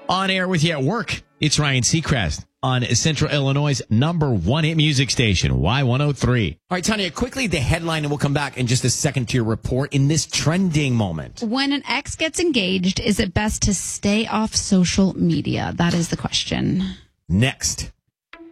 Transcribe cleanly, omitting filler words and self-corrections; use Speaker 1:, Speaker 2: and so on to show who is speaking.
Speaker 1: On air with you at work. It's Ryan Seacrest on Central Illinois' #1 hit music station, Y103. All right, Tanya, quickly the headline, and we'll come back in just a second to your report in this trending moment.
Speaker 2: When an ex gets engaged, is it best to stay off social media? That is the question.
Speaker 1: Next.